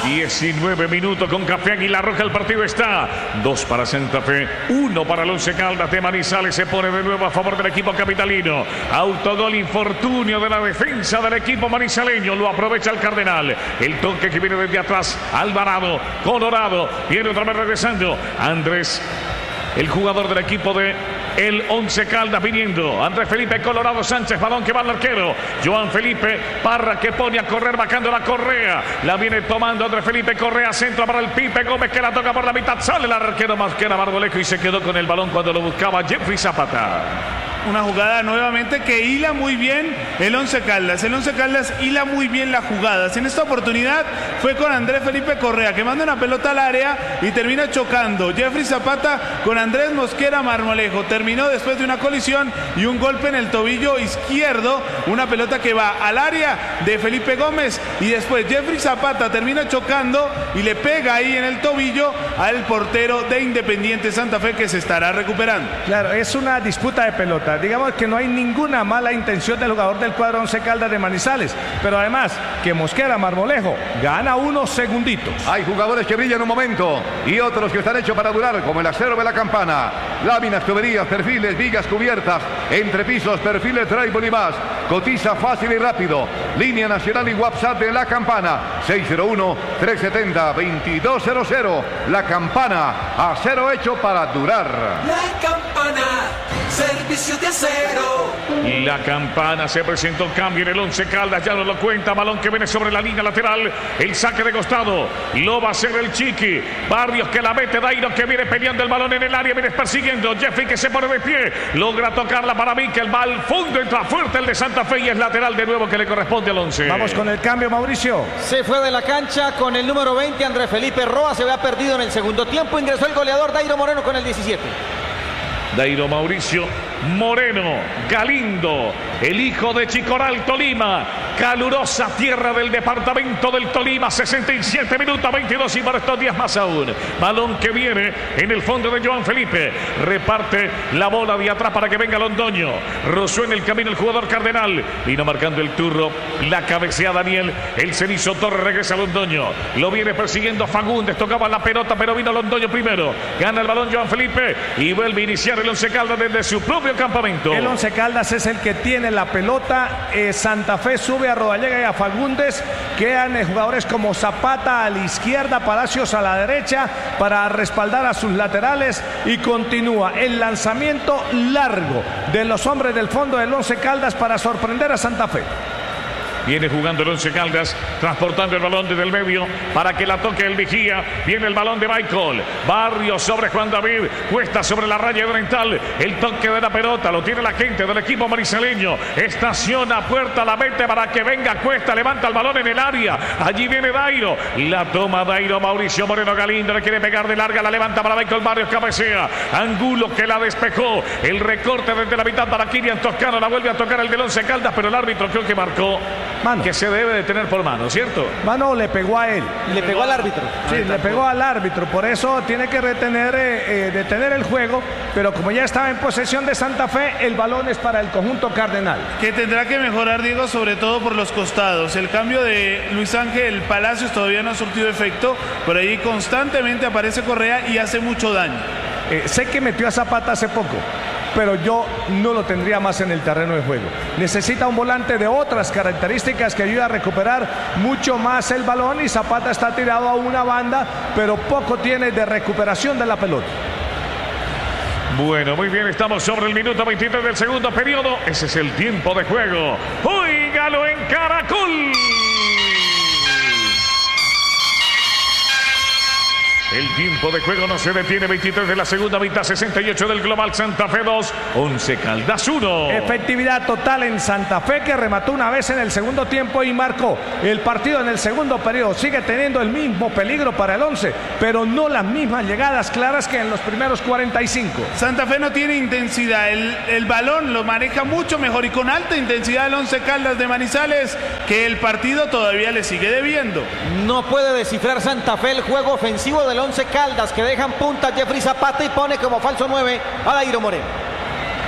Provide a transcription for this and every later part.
19 minutos con Café Águila Roja. El partido está 2 para Santa Fe, 1 para el Once Caldas de Manizales. Se pone de nuevo a favor del equipo capitalino. Autogol infortunio de la defensa del equipo manizaleño. Lo aprovecha el Cardenal. El toque que viene desde atrás. Alvarado, Colorado. Viene otra vez regresando Andrés, el jugador del equipo de el Once Caldas viniendo. Andrés Felipe Colorado Sánchez, balón que va al arquero. Joan Felipe Parra que pone a correr, bajando la Correa. La viene tomando Andrés Felipe Correa, centro para el Pipe Gómez que la toca por la mitad. Sale el arquero Mosquera Marmolejo y se quedó con el balón cuando lo buscaba Jeffrey Zapata. Una jugada nuevamente que hila muy bien el Once Caldas. El Once Caldas hila muy bien las jugadas. En esta oportunidad fue con Andrés Felipe Correa que manda una pelota al área y termina chocando Jeffrey Zapata con Andrés Mosquera Marmolejo. Terminó después de una colisión y un golpe en el tobillo izquierdo. Una pelota que va al área de Felipe Gómez y después Jeffrey Zapata termina chocando y le pega ahí en el tobillo al portero de Independiente Santa Fe que se estará recuperando. Claro, es una disputa de pelota. Digamos que no hay ninguna mala intención del jugador del cuadro Once Caldas de Manizales, pero además que Mosquera Marmolejo gana unos segunditos. Hay jugadores que brillan un momento y otros que están hechos para durar, como el acero de la campana. Láminas, tuberías, perfiles, vigas cubiertas, entrepisos, perfiles, drywall y más. Cotiza fácil y rápido. Línea nacional y WhatsApp de La Campana 601-370-2200. La Campana, acero hecho para durar. La Campana, servicio de acero. La Campana se presentó, cambio en el Once Caldas, ya nos lo cuenta, balón que viene sobre la línea lateral, el saque de costado, lo va a hacer el Chiqui, Barrios que la mete, Dairo que viene peleando el balón en el área, viene persiguiendo, Jeffrey que se pone de pie, logra tocarla para Mikel, va al fondo, entra fuerte el de Santa Fe y es lateral de nuevo que le corresponde al Once. Vamos con el cambio, Mauricio. Se fue de la cancha con el número 20, Andrés Felipe Roa, se había perdido en el segundo tiempo, ingresó el goleador Dairo Moreno con el 17. Dairo Mauricio Moreno Galindo, el hijo de Chicoral, Tolima, calurosa tierra del departamento del Tolima, 67 minutos, 22 y para estos días más aún. Balón que viene en el fondo de Joan Felipe, reparte la bola de atrás para que venga Londoño, rozó en el camino el jugador Cardenal, vino marcando el turro, la cabecea Daniel, el Cenizo Torres, regresa a Londoño, lo viene persiguiendo Fagundes, tocaba la pelota pero vino Londoño primero, gana el balón Joan Felipe y vuelve a iniciar el Once Caldas desde su propio campamento. El Once Caldas es el que tiene la pelota. Santa Fe sube a Rodallega y a Fagundes. Quedan jugadores como Zapata a la izquierda, Palacios a la derecha para respaldar a sus laterales y continúa el lanzamiento largo de los hombres del fondo del Once Caldas para sorprender a Santa Fe. Viene jugando el Once Caldas, transportando el balón desde el medio para que la toque el vigía. Viene el balón de Michael. Barrios sobre Juan David. Cuesta sobre la raya oriental. El toque de la pelota lo tiene la gente del equipo manizaleño. Estaciona puerta, la mete para que venga Cuesta. Levanta el balón en el área. Allí viene Dairo. La toma Dairo. Mauricio Moreno Galindo le quiere pegar de larga. La levanta para Michael Barrios. Cabecea. Angulo que la despejó. El recorte desde la mitad para Kirian Toscano. La vuelve a tocar el del Once Caldas, pero el árbitro creo que marcó mano, que se debe de tener por mano, ¿cierto? Mano le pegó a él. Le pegó al árbitro. Sí, le pegó al árbitro, por eso tiene que detener el juego, pero como ya estaba en posesión de Santa Fe, el balón es para el conjunto cardenal. Que tendrá que mejorar, Diego, sobre todo por los costados. El cambio de Luis Ángel Palacios todavía no ha surtido efecto, por ahí constantemente aparece Correa y hace mucho daño. Sé que metió a Zapata hace poco, pero yo no lo tendría más en el terreno de juego. Necesita un volante de otras características que ayude a recuperar mucho más el balón y Zapata está tirado a una banda, pero poco tiene de recuperación de la pelota. Bueno, muy bien, estamos sobre el minuto 23 del segundo periodo. Ese es el tiempo de juego. ¡Óigalo en Caracol! El tiempo de juego no se detiene, 23 de la segunda mitad, 68 del global, Santa Fe 2, Once Caldas 1. Efectividad total en Santa Fe, que remató una vez en el segundo tiempo y marcó el partido en el segundo periodo. Sigue teniendo el mismo peligro para el Once, pero no las mismas llegadas claras que en los primeros 45. Santa Fe no tiene intensidad, el balón lo maneja mucho mejor y con alta intensidad el Once Caldas de Manizales, que el partido todavía le sigue debiendo. No puede descifrar Santa Fe el juego ofensivo del Once Caldas, que dejan punta a Jeffrey Zapata y pone como falso 9 a Dairo Moreno.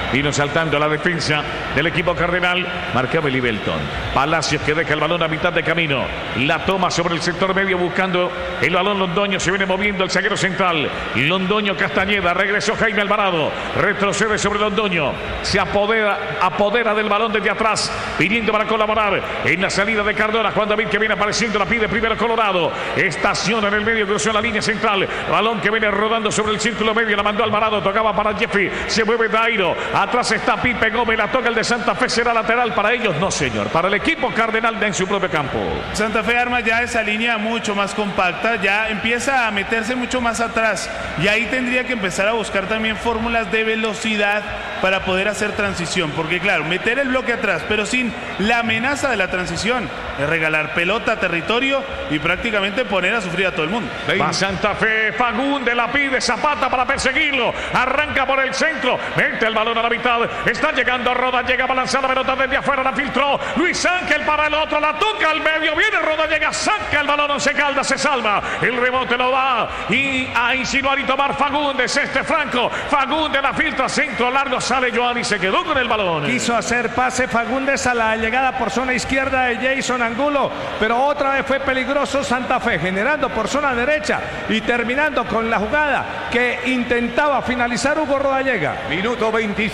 Vino saltando a la defensa del equipo cardenal. Marcaba el Belton. Palacios que deja el balón a mitad de camino. La toma sobre el sector medio buscando el balón Londoño. Se viene moviendo el zaguero central. Londoño Castañeda. Regresó Jaime Alvarado. Retrocede sobre Londoño. Se apodera del balón desde atrás. Pidiendo para colaborar en la salida de Cardona. Juan David que viene apareciendo. La pide primero Colorado. Estaciona en el medio. Cruzó la línea central. Balón que viene rodando sobre el círculo medio. La mandó Alvarado. Tocaba para Jeffrey. Se mueve Dairo. Atrás está Pipe Gómez. La toca el de Santa Fe. Será lateral para ellos. No, señor. Para el equipo cardenal en su propio campo. Santa Fe arma ya esa línea mucho más compacta. Ya empieza a meterse mucho más atrás. Y ahí tendría que empezar a buscar también fórmulas de velocidad para poder hacer transición. Porque claro, meter el bloque atrás, pero sin la amenaza de la transición, es regalar pelota, territorio y prácticamente poner a sufrir a todo el mundo. Va Santa Fe. Fagundes la pide. Zapata para perseguirlo. Arranca por el centro. Mete el balón a la mitad. Está llegando Roda. Llega a balanzar la pelota desde afuera. La filtró. Luis Ángel para el otro. La toca al medio. Viene Roda. Llega. Saca el balón. Once Caldas se salva. El rebote lo va. Y a insinuar y tomar Fagundes. Franco. Fagundes la filtra. Centro largo. Sale Joan y se quedó con el balón. Quiso hacer pase Fagundes a la llegada por zona izquierda de Jason Angulo. Pero otra vez fue peligroso Santa Fe. Generando por zona derecha. Y terminando con la jugada que intentaba finalizar Hugo Rodallega. Minuto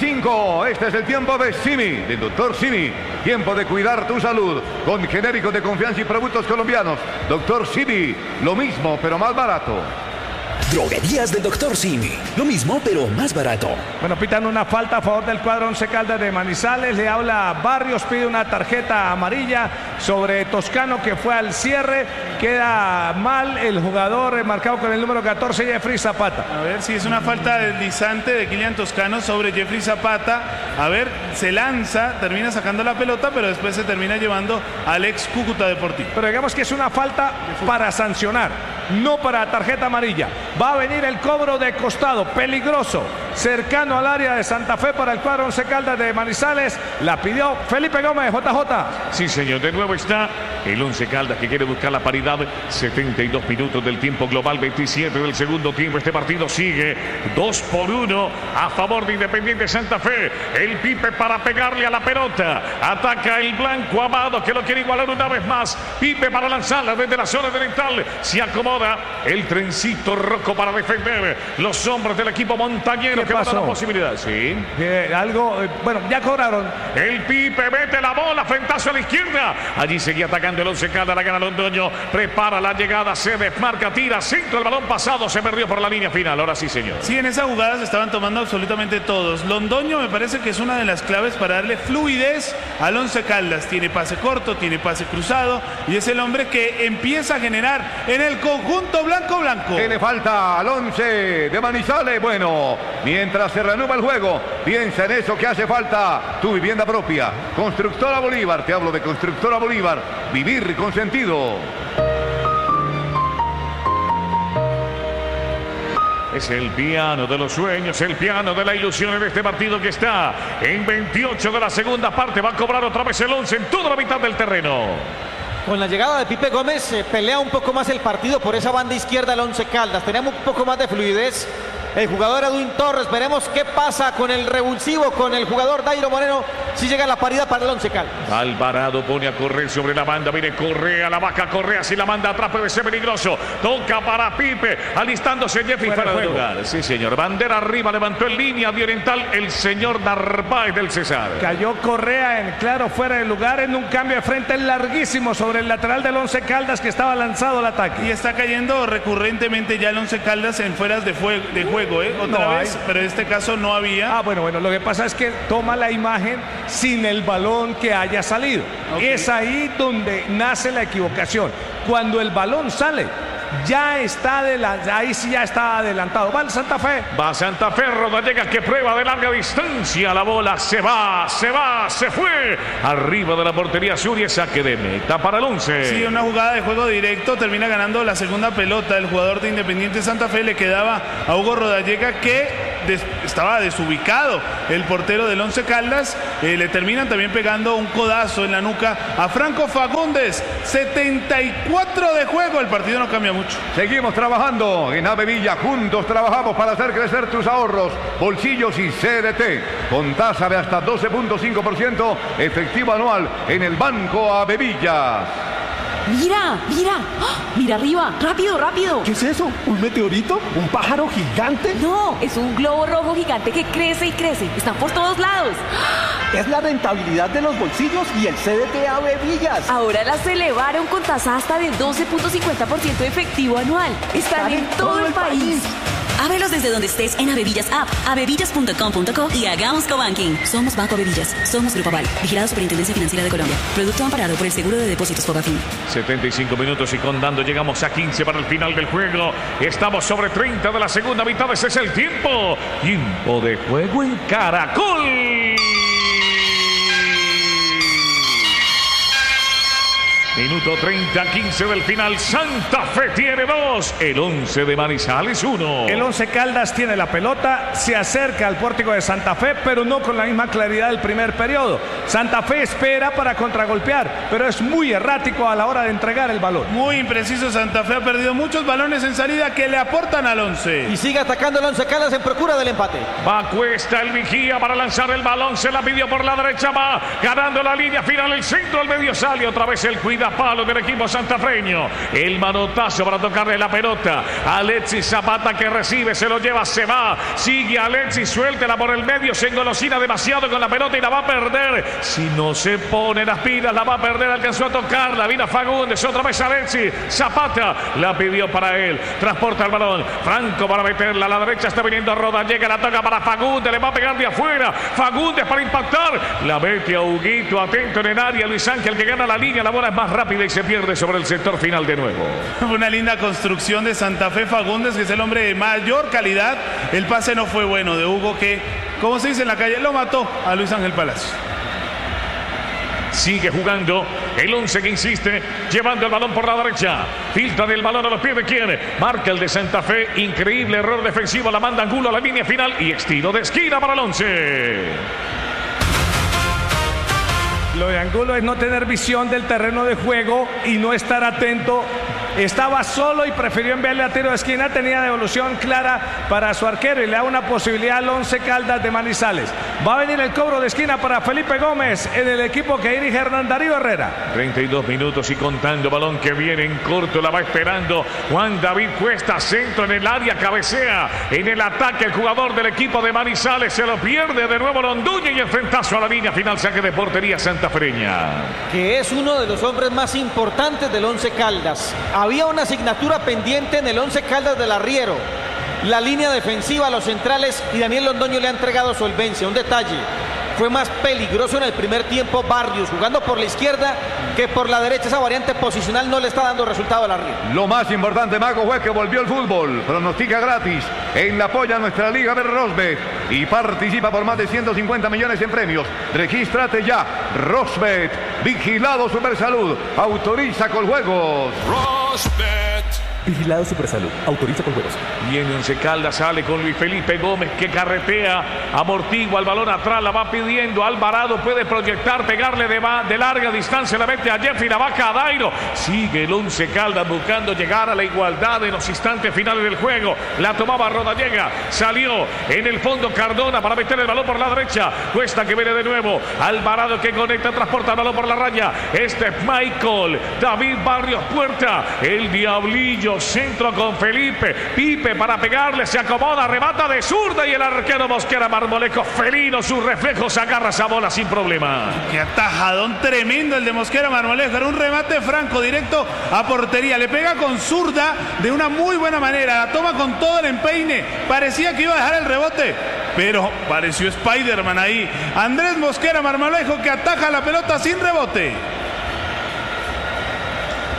25. Este es el tiempo de Simi, del Dr. Simi. Tiempo de cuidar tu salud con genéricos de confianza y productos colombianos. Dr. Simi, lo mismo pero más barato. Droguerías del Dr. Simi. Lo mismo, pero más barato. Bueno, pitan una falta a favor del cuadro Once Caldas de Manizales. Le habla Barrios, pide una tarjeta amarilla sobre Toscano que fue al cierre. Queda mal el jugador marcado con el número 14, Jeffrey Zapata. A ver si es una falta deslizante de Kylian Toscano sobre Jeffrey Zapata. A ver, se lanza, termina sacando la pelota, pero después se termina llevando al ex Cúcuta Deportivo. Pero digamos que es una falta para sancionar, no para tarjeta amarilla. Va a venir el cobro de costado, peligroso, cercano al área de Santa Fe para el cuadro Once Caldas de Manizales. La pidió Felipe Gómez, JJ. Sí, señor. De nuevo está el Once Caldas que quiere buscar la paridad. 72 minutos del tiempo global, 27 del segundo tiempo. Este partido sigue 2-1 a favor de Independiente Santa Fe. El Pipe para pegarle a la pelota. Ataca el blanco Amado que lo quiere igualar una vez más. Pipe para lanzarla desde la zona oriental. Se acomoda el trencito Rocco para defender los hombros del equipo montañero que va a dar la posibilidad. Sí. Bueno, ya cobraron. El Pipe mete la bola, frentazo a la izquierda. Allí seguía atacando el Once Caldas, la gana Londoño. Prepara la llegada, se desmarca, tira, centro, el balón pasado, se perdió por la línea final. Ahora sí, señor. Sí, en esa jugada se estaban tomando absolutamente todos. Londoño me parece que es una de las claves para darle fluidez al Once Caldas. Tiene pase corto, tiene pase cruzado y es el hombre que empieza a generar en el conjunto blanco-blanco. ¿Qué le falta al Once de Manizales? Bueno, mientras se reanuda el juego, piensa en eso que hace falta. Tu vivienda propia. Constructora Bolívar, te hablo de Constructora Bolívar. Vivir con sentido. Es el piano de los sueños, el piano de la ilusión en este partido que está en 28 de la segunda parte. Va a cobrar otra vez el Once en toda la mitad del terreno. Con la llegada de Pipe Gómez pelea un poco más el partido por esa banda izquierda el Once Caldas. Tenemos un poco más de fluidez. El jugador Edwin Torres, veremos qué pasa con el revulsivo, con el jugador Dairo Moreno, si llega la paridad para el Once Caldas. Alvarado pone a correr sobre la banda, viene Correa, la vaca Correa, si la manda atrás puede ser peligroso. Toca para Pipe, alistándose Jeffrey fuera de lugar. Sí, señor. Bandera arriba, levantó en línea de oriental el señor Narváez del Cesar. Cayó Correa en claro fuera de lugar en un cambio de frente larguísimo sobre el lateral del Once Caldas que estaba lanzado al ataque. Y está cayendo recurrentemente ya el Once Caldas en fueras de juego. Otra vez, pero en este caso no había. Bueno, lo que pasa es que toma la imagen sin el balón que haya salido. Okay. Es ahí donde nace la equivocación. Cuando el balón sale, ya está ahí sí ya está adelantado. Va el Santa Fe. Va Santa Fe, Rodallega que prueba de larga distancia. La bola se fue. Arriba de la portería sur y saque de meta para el Once. Sí, una jugada de juego directo. Termina ganando la segunda pelota. El jugador de Independiente Santa Fe le quedaba a Hugo Rodallega que estaba desubicado el portero del Once Caldas. Le terminan también pegando un codazo en la nuca a Franco Fagundes. 74 de juego, el partido no cambia mucho. Seguimos trabajando en Avevilla, juntos trabajamos para hacer crecer tus ahorros, bolsillos y CDT, con tasa de hasta 12.5% efectivo anual en el Banco Avevilla. Mira, mira, ¡oh! Mira arriba, rápido, rápido. ¿Qué es eso? ¿Un meteorito? ¿Un pájaro gigante? No, es un globo rojo gigante que crece y crece. Están por todos lados. Es la rentabilidad de los bolsillos y el CDT Avevillas. Ahora las elevaron con tasa hasta de 12.50% efectivo anual. Están en todo el país. Ábrelos desde donde estés en Avevillas App, avevillas.com.co y hagamos cobanking. Somos Banco Avevillas, somos Grupo Aval, vigilado Superintendencia Financiera de Colombia. Producto amparado por el Seguro de Depósitos Fogafín. 75 minutos y contando, llegamos a 15 para el final del juego. Estamos sobre 30 de la segunda mitad, ese es el tiempo. Tiempo de juego en Caracol. Minuto 30-15 del final. Santa Fe tiene 2. El 11 de Manizales 1. El Once Caldas tiene la pelota, se acerca al pórtico de Santa Fe, pero no con la misma claridad del primer periodo. Santa Fe espera para contragolpear, pero es muy errático a la hora de entregar el balón. Muy impreciso. Santa Fe ha perdido muchos balones en salida que le aportan al 11. Y sigue atacando el Once Caldas en procura del empate. Va Cuesta, el vigía para lanzar el balón. Se la pidió por la derecha. Va ganando la línea final. El centro al medio sale. Otra vez el cuida palo del equipo santafreño. El manotazo para tocarle la pelota. Alexis Zapata que recibe, se lo lleva, se va. Sigue Alexis, suéltela por el medio. Se engolosina demasiado con la pelota y la va a perder. Si no se pone las pilas, la va a perder. Alcanzó a tocarla. Vino Fagundes, otra vez Alexis. Zapata la pidió para él. Transporta el balón. Franco para meterla. A la derecha está viniendo Roda. Llega, la toca para Fagundes. Le va a pegar de afuera. Fagundes para impactar. La mete a Huguito. Atento en el área. Luis Ángel que gana la línea. La bola es más rápida y se pierde sobre el sector final de nuevo. Una linda construcción de Santa Fe. Fagundes, que es el hombre de mayor calidad. El pase no fue bueno de Hugo, que, como se dice en la calle, lo mató a Luis Ángel Palacio. Sigue jugando el 11 que insiste, llevando el balón por la derecha. Filtra del balón a los pies de quién. Marca el de Santa Fe. Increíble error defensivo. La manda Angulo a la línea final y estilo de esquina para el 11. Lo de Angulo es no tener visión del terreno de juego y no estar atento. Estaba solo y prefirió enviarle a tiro de esquina. Tenía devolución clara para su arquero y le da una posibilidad al Once Caldas de Manizales. Va a venir el cobro de esquina para Felipe Gómez en el equipo que dirige Hernán Darío Herrera. 32 minutos y contando. Balón que viene en corto, la va esperando Juan David Cuesta. Centro en el área, cabecea en el ataque el jugador del equipo de Manizales. Se lo pierde de nuevo Londuña y el frentazo a la línea final. Saque de portería santafereña. Que es uno de los hombres más importantes del Once Caldas. Había una asignatura pendiente en el Once Caldas del Arriero. La línea defensiva, los centrales, y Daniel Londoño le ha entregado solvencia. Un detalle, fue más peligroso en el primer tiempo Barrios, jugando por la izquierda que por la derecha. Esa variante posicional no le está dando resultado al Arriero. Lo más importante, Mago, fue que volvió el fútbol. Pronostica gratis en la polla nuestra Liga de Rosbet y participa por más de 150 millones en premios. Regístrate ya. Rosbet, vigilado Supersalud, autoriza con juegos. Rosbet. Vigilado Supersalud, autoriza con juegos. Viene Once Caldas, sale con Luis Felipe Gómez que carretea, amortigua el balón atrás, la va pidiendo Alvarado, puede proyectar, pegarle de larga distancia, la mete a Jeffrey, la baja a Dairo. Sigue el Once Caldas buscando llegar a la igualdad en los instantes finales del juego. La tomaba Rodallega, salió en el fondo Cardona para meter el balón por la derecha. Cuesta que viene de nuevo, Alvarado que conecta, transporta el balón por la raya. Este es Michael, David Barrios Puerta, el Diablillo. Centro con Felipe, Pipe para pegarle, se acomoda, remata de zurda y el arquero Mosquera Marmolejo, felino, sus reflejos, agarra esa bola sin problema. Qué atajadón tremendo el de Mosquera Marmolejo, era un remate franco, directo a portería, le pega con zurda de una muy buena manera, la toma con todo el empeine, parecía que iba a dejar el rebote, pero pareció Spider-Man ahí. Andrés Mosquera Marmolejo que ataja la pelota sin rebote.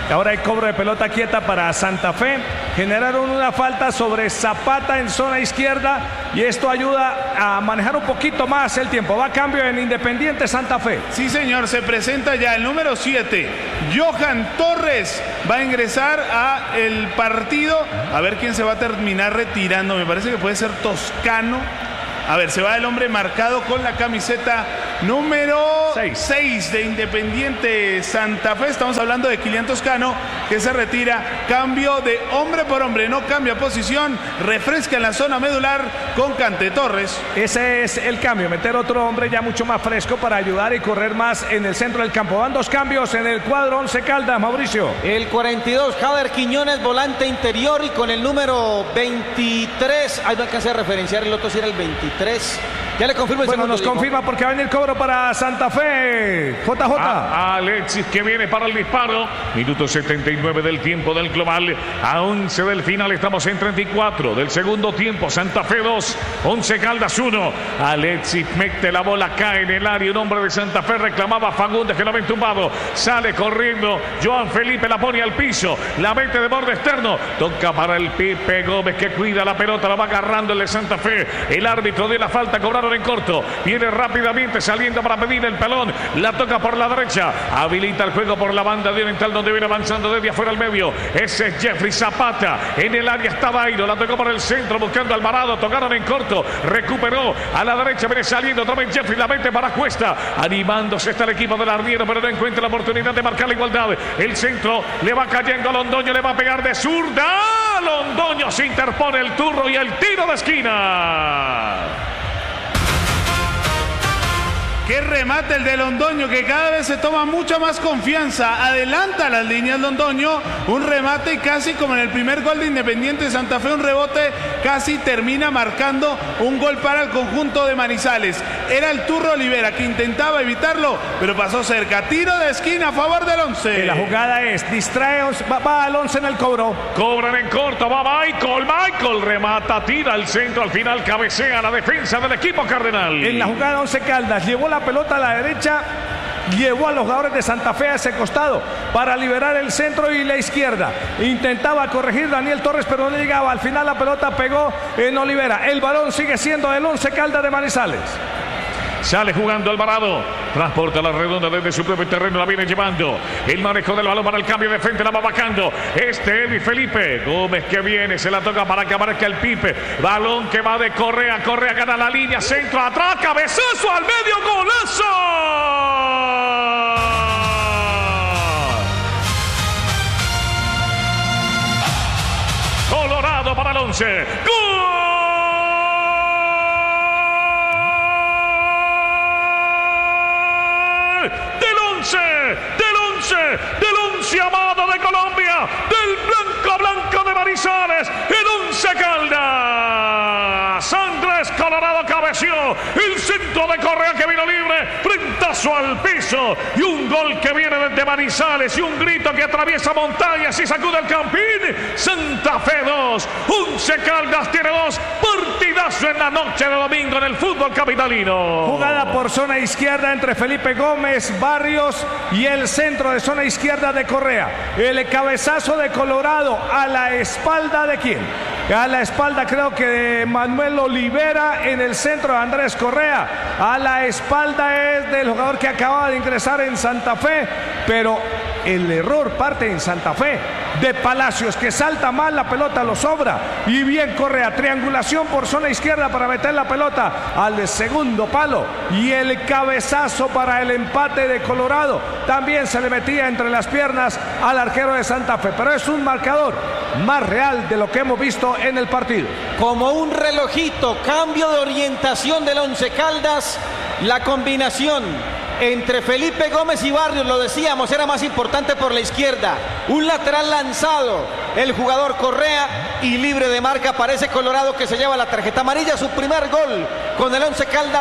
Ahora hay cobro de pelota quieta para Santa Fe. Generaron una falta sobre Zapata en zona izquierda y esto ayuda a manejar un poquito más el tiempo. Va a cambio en Independiente Santa Fe. Sí, señor, se presenta ya el número 7. Johan Torres va a ingresar a el partido. A ver quién se va a terminar retirando. Me parece que puede ser Toscano. A ver, se va el hombre marcado con la camiseta número 6 de Independiente Santa Fe. Estamos hablando de Kilian Toscano, que se retira. Cambio de hombre por hombre, no cambia posición. Refresca en la zona medular con Cante Torres. Ese es el cambio, meter otro hombre ya mucho más fresco para ayudar y correr más en el centro del campo. Van 2 cambios en el cuadro Once Caldas, Mauricio. El 42, Jader Quiñones, volante interior, y con el número 23, ahí no alcancé a referenciar el otro, si era el 23. Ya le confirmo el bueno, segundo. Nos confirma porque va a venir cobro para Santa Fe. JJ. Alexis, que viene para el disparo. Minuto 79 del tiempo del global. A 11 del final. Estamos en 34 del segundo tiempo. Santa Fe 2, Once Caldas 1. Alexis mete la bola, cae en el área. Un hombre de Santa Fe reclamaba a Fagundes, que lo había tumbado. Sale corriendo. Joan Felipe la pone al piso. La mete de borde externo. Toca para el Pipe Gómez, que cuida la pelota. La va agarrando el de Santa Fe. El árbitro de la falta, cobraron en corto. Viene rápidamente saliendo para pedir el pelón. La toca por la derecha. Habilita el juego por la banda de oriental, donde viene avanzando desde afuera al medio. Ese es Jeffrey Zapata. En el área está Dairo. La tocó por el centro buscando a Alvarado. Tocaron en corto. Recuperó a la derecha. Viene saliendo otra vez Jeffrey. La mete para Cuesta. Animándose está el equipo del Arriero, pero no encuentra la oportunidad de marcar la igualdad. El centro le va cayendo a Londoño. Le va a pegar de zurda. Londoño se interpone el turro y el tiro de esquina. Qué remate el de Londoño, que cada vez se toma mucha más confianza. Adelanta las líneas Londoño. Un remate y casi como en el primer gol de Independiente Santa Fe, un rebote, casi termina marcando un gol para el conjunto de Manizales. Era el Turro Olivera que intentaba evitarlo, pero pasó cerca. Tiro de esquina a favor del Once. La jugada es, distrae, va al Once en el cobro. Cobran en corto, va Michael remata, tira al centro, al final cabecea la defensa del equipo cardenal. En la jugada Once Caldas llevó la pelota a la derecha, llevó a los jugadores de Santa Fe a ese costado para liberar el centro y la izquierda. Intentaba corregir Daniel Torres, pero no llegaba. Al final la pelota pegó en Olivera. El balón sigue siendo del Once Caldas de Manizales. Sale jugando Alvarado. Transporta la redonda desde su propio terreno. La viene llevando. El manejo del balón para el cambio de frente. La va vacando. Eddie Felipe Gómez, que viene. Se la toca para que aparezca el Pipe. Balón que va de Correa. Correa gana la línea. Centro atrás. Cabezazo al medio. ¡Golazo! Colorado para el Once. ¡Gol! Del once amado de Colombia, del blanco de Manizales, el Once Caldas. Andrés Colorado cabeció, el centro de Correa que vino libre, frentazo al piso y un gol que viene desde Manizales y un grito que atraviesa montañas y sacude el Campín. Santa Fe 2, Once Caldas tiene 2. Partidazo en la noche de domingo en el fútbol capitalino. Jugada por zona izquierda entre Felipe Gómez, Barrios y el centro de zona izquierda de Correa. El cabezazo de Colorado a la espalda de ¿quién? A la espalda creo que de Manuel Olivera, en el centro de Andrés Correa. A la espalda es del jugador que acaba de ingresar en Santa Fe, pero el error parte en Santa Fe de Palacios, que salta mal, la pelota lo sobra y bien Correa, triangulación por zona izquierda para meter la pelota al segundo palo y el cabezazo para el empate de Colorado también se le metía entre las piernas al arquero de Santa Fe, pero es un marcador más real de lo que hemos visto en el partido. Como un relojito, cambio de orientación del Once Caldas, la combinación entre Felipe Gómez y Barrios, lo decíamos, era más importante por la izquierda. Un lateral lanzado, el jugador Correa, y libre de marca aparece Colorado, que se lleva la tarjeta amarilla, su primer gol con el Once Caldas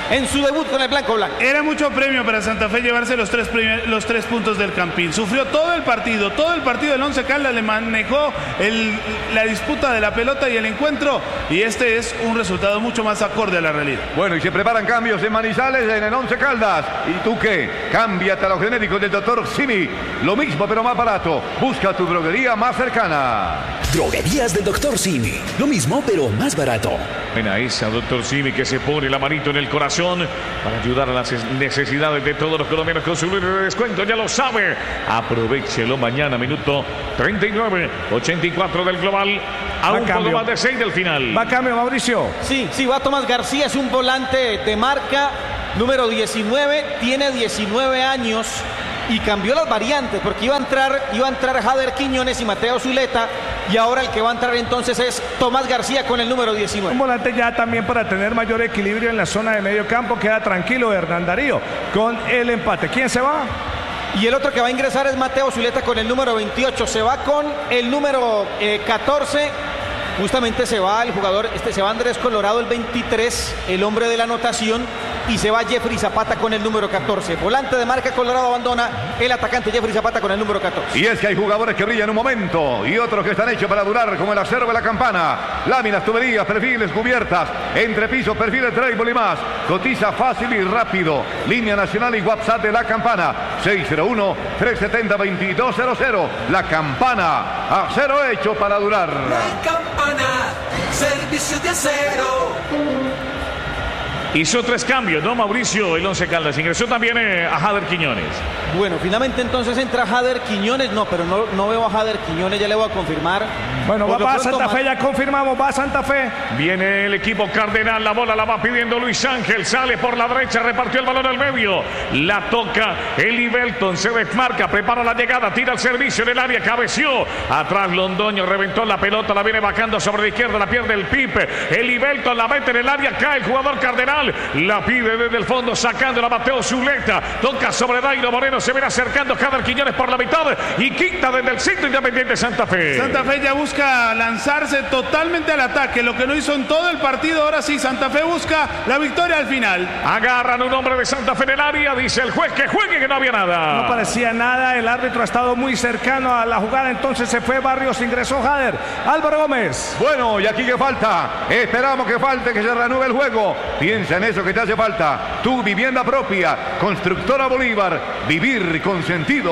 en su debut con el blanco. Era mucho premio para Santa Fe llevarse los tres puntos del Campín. Sufrió todo el partido el Once Caldas le manejó la disputa de la pelota y el encuentro, y este es un resultado mucho más acorde a la realidad. Bueno, y se preparan cambios en Manizales, en el Once Caldas. ¿Y tú qué? Cámbiate a los genéricos del Dr. Simi. Lo mismo pero más barato. Busca tu droguería más cercana. Droguerías del Dr. Simi. Lo mismo pero más barato. Buena esa, Dr. Simi, que se pone la manito en el corazón para ayudar a las necesidades de todos los colombianos con su libre de descuento. Ya lo sabe. Aprovechelo mañana, minuto 39, 84 del global. A un poco más de 6 del final. Va a cambio, Mauricio. Sí, va Tomás García, es un volante de marca, número 19, tiene 19 años y cambió las variantes porque iba a entrar Jader Quiñones y Mateo Zuleta, y ahora el que va a entrar entonces es Tomás García con el número 19. Un volante ya también para tener mayor equilibrio en la zona de medio campo. Queda tranquilo Hernán Darío con el empate. ¿Quién se va? Y el otro que va a ingresar es Mateo Zuleta con el número 28. Se va con el número 14. Justamente se va el jugador, se va Andrés Colorado, el 23, el hombre de la anotación, y se va Jeffrey Zapata con el número 14. Volante de marca, Colorado abandona el atacante Jeffrey Zapata con el número 14. Y es que hay jugadores que brillan un momento y otros que están hechos para durar, como el acero de la campana. Láminas, tuberías, perfiles, cubiertas, entrepisos, perfiles, tréibol y más. Cotiza fácil y rápido. Línea nacional y WhatsApp de la campana. 601-370-2200. La campana, acero hecho para durar. La campana, servicio de acero. Hizo 3 cambios, ¿no, Mauricio? El Once Caldas. Ingresó también a Jader Quiñones. Bueno, finalmente entonces entra Jader Quiñones. No, pero no veo a Jader Quiñones, ya le voy a confirmar. Bueno, va a Santa Fe, ya confirmamos, va a Santa Fe. Viene el equipo cardenal, la bola la va pidiendo Luis Ángel. Sale por la derecha, repartió el balón al medio. La toca Eli Belton, se desmarca, prepara la llegada, tira el servicio en el área, cabeció. Atrás Londoño, reventó la pelota, la viene bajando sobre la izquierda, la pierde el Pipe. Eli Belton la mete en el área, cae el jugador cardenal. La pide desde el fondo, sacándola Mateo Zuleta. Toca sobre Dairo Moreno, se viene acercando Jader Quiñones por la mitad y quita desde el centro Independiente Santa Fe. Santa Fe ya busca lanzarse totalmente al ataque, lo que no hizo en todo el partido. Ahora sí, Santa Fe busca la victoria al final. Agarran un hombre de Santa Fe en el área, dice el juez que juegue, que no había nada. No parecía nada, el árbitro ha estado muy cercano a la jugada, entonces se fue Barrios, ingresó Jader. Álvaro Gómez. Bueno, y aquí que falta, esperamos que falte, que se reanude el juego. Piensa en eso que te hace falta. Tu vivienda propia, Constructora Bolívar, vivir con sentido.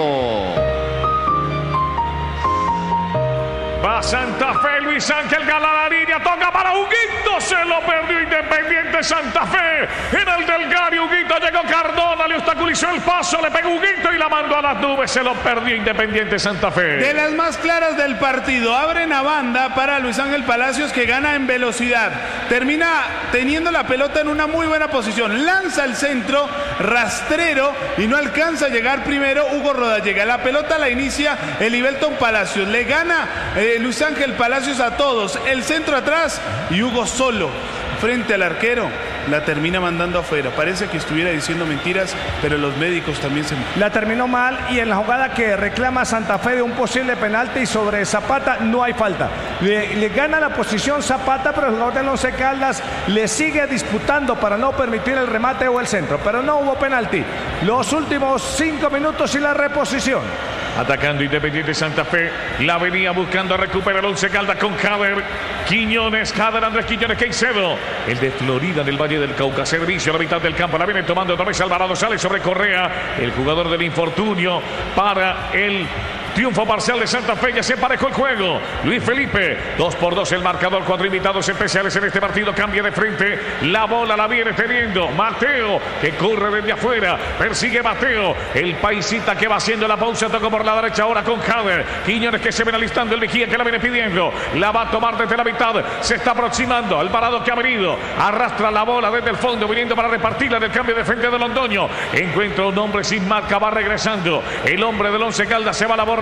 Va Santa Fe, Luis Ángel gana la línea, toca para Huguito, se lo perdió Independiente Santa Fe. En el Delgario, Huguito llegó Cardona, le obstaculizó el paso, le pegó Huguito y la mandó a las nubes, se lo perdió Independiente Santa Fe. De las más claras del partido, abren a banda para Luis Ángel Palacios, que gana en velocidad. Termina teniendo la pelota en una muy buena posición, lanza el centro, rastrero, y no alcanza a llegar primero Hugo Rodallega. La pelota la inicia el Ibelton Palacios, le gana Luis Ángel Palacios a todos, el centro atrás y Hugo solo frente al arquero la termina mandando afuera. Parece que estuviera diciendo mentiras, pero los médicos también se... La terminó mal, y en la jugada que reclama Santa Fe de un posible penalti y sobre Zapata no hay falta. Le gana la posición Zapata, pero el jugador del Once Caldas le sigue disputando para no permitir el remate o el centro, pero no hubo penalti. Los últimos 5 minutos y la reposición. Atacando Independiente Santa Fe, la venía buscando a recuperar el Once Caldas con Jader Quiñones, Jader Andrés Quiñones Caicedo, el de Florida del Valle del Cauca, servicio a la mitad del campo, la viene tomando otra vez Alvarado, sale sobre Correa, el jugador del infortunio para el triunfo parcial de Santa Fe. Ya se emparejó el juego. Luis Felipe, 2-2 el marcador. 4 invitados especiales en este partido. Cambia de frente. La bola la viene teniendo Mateo, que corre desde afuera. Persigue Mateo. El paisita que va haciendo la pausa. Tocó por la derecha ahora con Jader. Quiñones que se ven alistando. El vigía que la viene pidiendo. La va a tomar desde la mitad. Se está aproximando. Alvarado que ha venido. Arrastra la bola desde el fondo. Viniendo para repartirla en el cambio de frente de Londoño. Encuentra un hombre sin marca. Va regresando. El hombre del Once Caldas se va a la borra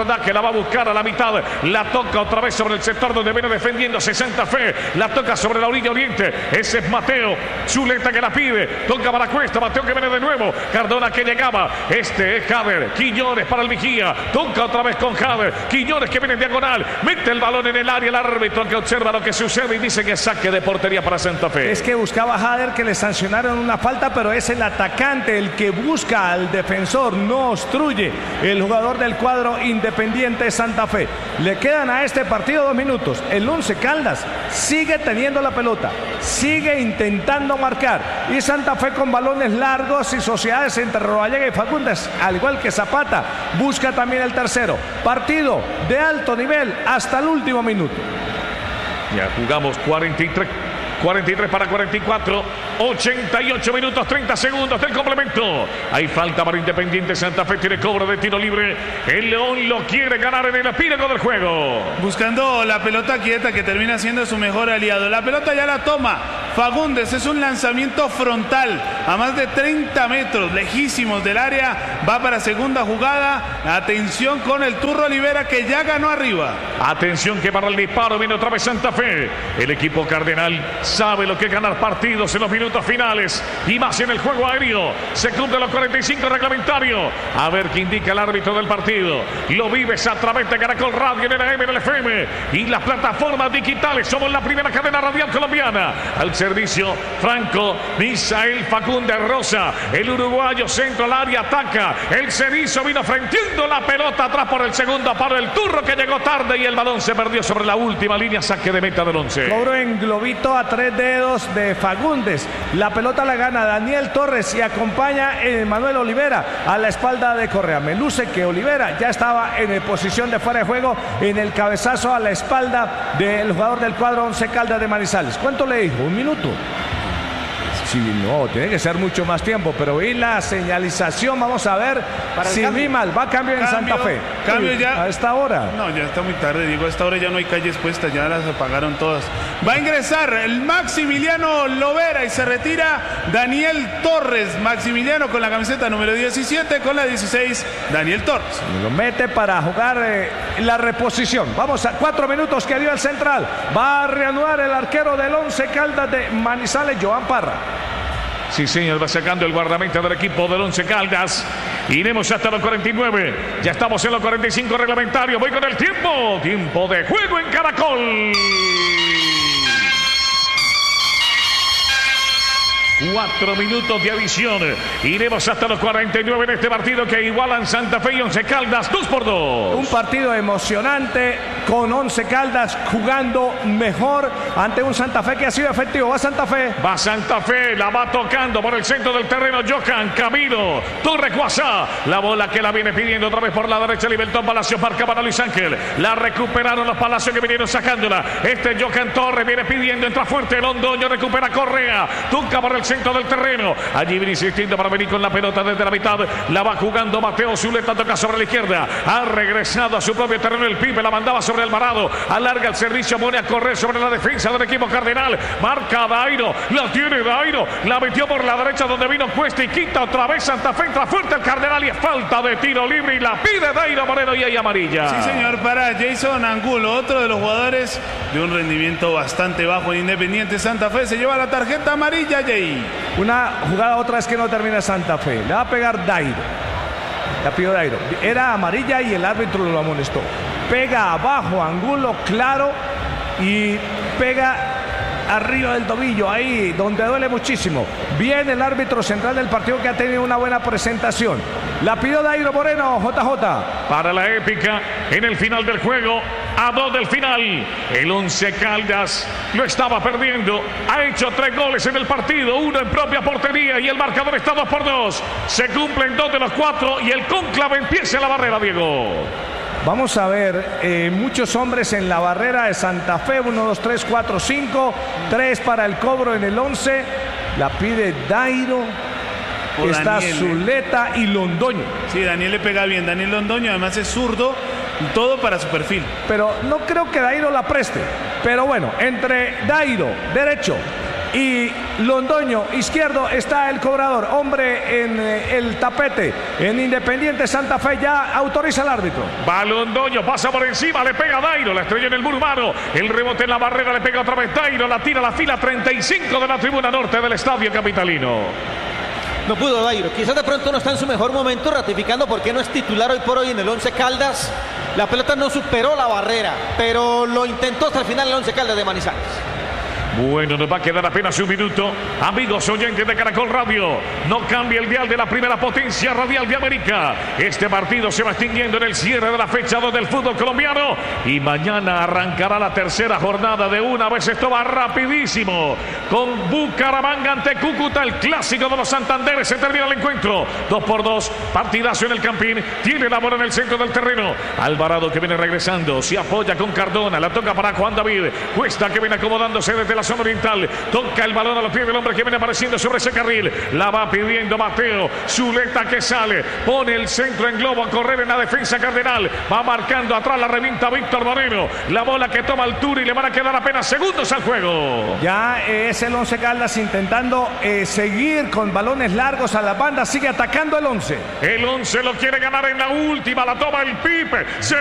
verdad que la va a buscar a la mitad. La toca otra vez sobre el sector donde viene defendiéndose Santa Fe. La toca sobre la orilla oriente. Ese es Mateo Zuleta que la pide. Toca para Cuesta. Mateo que viene de nuevo. Cardona que llegaba. Este es Jader. Quiñones para el vigía. Toca otra vez con Jader. Quiñones que viene en diagonal. Mete el balón en el área. El árbitro que observa lo que sucede y dice que saque de portería para Santa Fe. Es que buscaba Jader que le sancionaron una falta, pero es el atacante el que busca al defensor. No obstruye el jugador del cuadro Independiente Santa Fe. Le quedan a este partido 2 minutos. El Once Caldas sigue teniendo la pelota. Sigue intentando marcar. Y Santa Fe con balones largos y sociedades entre Rodallega y Fagundes, al igual que Zapata, busca también el tercero. Partido de alto nivel hasta el último minuto. Ya jugamos 43 para 44, 88 minutos 30 segundos del complemento. Hay falta para Independiente Santa Fe, tiene cobro de tiro libre. El León lo quiere ganar en el epílogo del juego. Buscando la pelota quieta que termina siendo su mejor aliado. La pelota ya la toma Fagundes, es un lanzamiento frontal a más de 30 metros, lejísimos del área. Va para segunda jugada. Atención con el Turro Olivera que ya ganó arriba. Atención que para el disparo viene otra vez Santa Fe. El equipo cardenal sabe lo que es ganar partidos en los minutos finales y más en el juego aéreo. Se cumple los 45 reglamentarios. A ver qué indica el árbitro del partido. Lo vives a través de Caracol Radio en el AM, en el FM y las plataformas digitales. Somos la primera cadena radial colombiana. Al servicio Franco Misael Fagundes Rosa. El uruguayo centro al área ataca. El Cerizo vino frenteando la pelota atrás por el segundo paro. El Turro que llegó tarde y el balón se perdió sobre la última línea. Saque de meta del Once. Cobro en globito a 3 dedos de Fagundes. La pelota la gana Daniel Torres y acompaña Manuel Olivera a la espalda de Correa. Me luce que Olivera ya estaba en posición de fuera de juego en el cabezazo a la espalda del jugador del cuadro Once Caldas de Manizales. ¿Cuánto le dijo? ¿1 minuto? Sí, no, tiene que ser mucho más tiempo, pero vi la señalización, vamos a ver si vi mal, va cambio en Santa Fe. Cambio ya. A esta hora. No, ya está muy tarde, digo, a esta hora ya no hay calles puestas, ya las apagaron todas. Va a ingresar el Maximiliano Lovera y se retira Daniel Torres. Maximiliano con la camiseta número 17, con la 16, Daniel Torres. Lo mete para jugar la reposición. Vamos a 4 minutos que dio el central. Va a reanudar el arquero del Once Caldas de Manizales, Joan Parra. Sí, señor, va sacando el guardameta del equipo del Once Caldas. Iremos hasta los 49. Ya estamos en los 45 reglamentarios. Voy con el tiempo. Tiempo de juego en Caracol. 4 minutos de adición. Iremos hasta los 49 en este partido que igualan Santa Fe y Once Caldas 2-2. Un partido emocionante con Once Caldas jugando mejor ante un Santa Fe que ha sido efectivo. Va Santa Fe. Va Santa Fe, la va tocando por el centro del terreno. Johan Camilo Torre Cuasá. La bola que la viene pidiendo otra vez por la derecha. Libertón Palacio marca para Luis Ángel. La recuperaron los Palacios que vinieron sacándola. Johan Torres viene pidiendo, entra fuerte. Londoño recupera Correa. Toca por el centro del terreno. Allí viene insistiendo para venir con la pelota desde la mitad. La va jugando Mateo Zuleta. Toca sobre la izquierda. Ha regresado a su propio terreno el Pipe. La mandaba sobre Alvarado. Alarga el servicio. Pone a correr sobre la defensa del equipo cardenal. Marca Dairo. La tiene Dairo. La metió por la derecha donde vino Cuesta y quita otra vez Santa Fe. Entra fuerte el cardenal y es falta de tiro libre. Y la pide Dairo Moreno y hay amarilla. Sí, señor, para Jason Angulo. Otro de los jugadores de un rendimiento bastante bajo en Independiente Santa Fe. Se lleva la tarjeta amarilla, Jay. Una jugada otra vez que no termina Santa Fe. Le va a pegar Dairo. La pidió Dairo. Era amarilla y el árbitro lo amonestó. Pega abajo Angulo, claro, y pega arriba del tobillo, ahí donde duele muchísimo. Viene el árbitro central del partido que ha tenido una buena presentación. La pidió Dairo Moreno, JJ. Para la épica en el final del juego, a 2 del final. El Once Caldas lo estaba perdiendo. Ha hecho 3 goles en el partido, 1 en propia portería y el marcador está 2-2. Se cumplen 2 de los 4 y el cónclave empieza la barrera, Diego. Vamos a ver, muchos hombres en la barrera de Santa Fe, 1, 2, 3, 4, 5, 3 para el cobro en el 11, la pide Dairo, está Daniel, Zuleta y Londoño. Sí, Daniel le pega bien, Daniel Londoño además es zurdo, todo para su perfil. Pero no creo que Dairo la preste, pero bueno, entre Dairo, derecho, y Londoño, izquierdo está el cobrador, hombre en el tapete, en Independiente Santa Fe, ya autoriza el árbitro. Va Londoño, pasa por encima, le pega a Dairo, la estrella en el muro humano, el rebote en la barrera, le pega otra vez Dairo, la tira a la fila 35 de la tribuna norte del estadio capitalino. No pudo Dairo, quizás de pronto no está en su mejor momento, ratificando por qué no es titular hoy por hoy en el Once Caldas. La pelota no superó la barrera, pero lo intentó hasta el final el Once Caldas de Manizales. Bueno, nos va a quedar apenas un minuto. Amigos oyentes de Caracol Radio, no cambie el dial de la primera potencia radial de América. Este partido se va extinguiendo en el cierre de la fecha 2 del fútbol colombiano. Y mañana arrancará la tercera jornada de una vez. Esto va rapidísimo. Con Bucaramanga ante Cúcuta, el clásico de los Santanderes. Se termina el encuentro. 2-2, partidazo en el Campín. Tiene la bola en el centro del terreno. Alvarado que viene regresando. Se apoya con Cardona. La toca para Juan David. Cuesta que viene acomodándose desde la zona oriental, toca el balón a los pies del hombre que viene apareciendo sobre ese carril, la va pidiendo Mateo, Zuleta que sale, pone el centro en globo a correr en la defensa Cardenal, va marcando atrás, la revienta Víctor Moreno, la bola que toma altura y le van a quedar apenas segundos al juego. Ya es el Once Caldas intentando seguir con balones largos a la banda, sigue atacando el Once. El Once lo quiere ganar en la última, la toma el Pipe, se